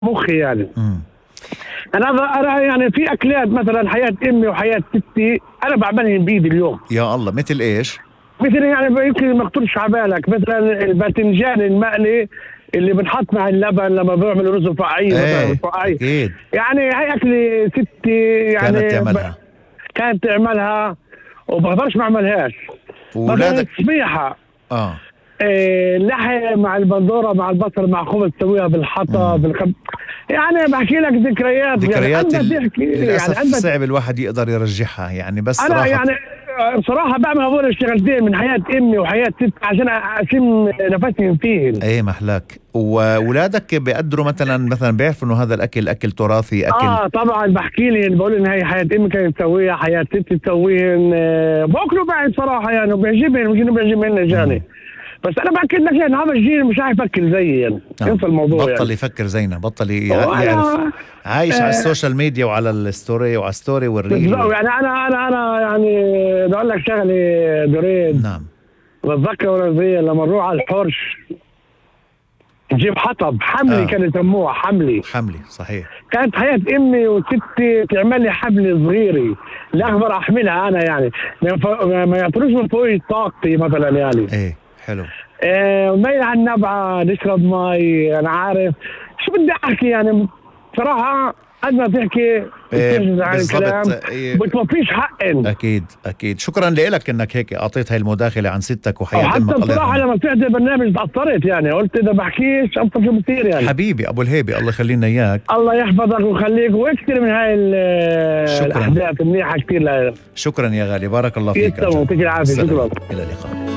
مخي يعني. انا يعني في اكلات مثلا حياه امي وحياه ستي انا بعملهم بايدي اليوم. يا الله، مثل ايش؟ مثل يعني يمكن ما يخطرش على بالك، مثلا الباذنجان المقلي اللي بنحط مع اللبن لما بيعملوا رز رفاعيه مثلا ايه رفاعيه. اكيد يعني هي اكله ستي كانت يعني تعملها. كانت تعملها وما بقدرش ما اعملهاش. مثلا وولادك؟ الصبيحه اه. اللحم مع البندوره مع البصل مع خبز تسويها بالحطب يعني بحكي لك ذكريات يعني ذكريات انت بتحكي يعني للأسف انت. صعب الواحد يقدر يرجعها يعني، بس انا صراحة. يعني بصراحه بعمل هذول الشغلتين من حياه امي وحياه ستي عشان اشم نفسي فيهم. ايه محلاك. وولادك بيقدروا مثلا بيعرفوا انه هذا الاكل اكل تراثي، اكل؟ طبعا بحكي لهم بقول ان هي حياه امي كانت تسويها، حياه ستي تسويهم، باكلوا بعد صراحه يعني وبيعجبهم، مش انه بيعجبهم جاني. بس انا باكد لك يعني هذا الجيل مش عارف يفكر زيي يعني. انسى الموضوع يعني. بطل يفكر زينا، بطل يعرف. وانا عايش على السوشيال ميديا وعلى الستوري وعلى الستوري والريل بالضبط يعني انا يعني بقول لك شغله دريد. نعم. بتذكر وانا صغير لما نروح على الحرش نجيب حطب حملي كانوا يسموها حملي. حملي صحيح. كانت حياة امي وستي تعمل لي حبل صغيري لا اقدر احملها انا يعني ما يعطونيش من فوق طاقتي مثلا يعني. ايه حلو. مي على النبعه نشرب مي انا عارف شو بدي احكي يعني بصراحه. قد ما تحكي بتنجز عن الكلام بتوفيش حقن. اكيد شكرا لك انك هيك اعطيت هاي المداخله عن ستك وحياه امك. حتى بصراحه لما بتحضر برنامج تاثرت يعني قلت اذا بحكيش ابطل شو بصير يعني. حبيبي ابو الهيبه الله يخلينا اياك. الله يحفظك ويخليك وكثير من هاي الاحداث منيحه كثير. شكرا يا غالي، بارك الله فيك. يعطيك العافيه. شكرا. الى اللقاء.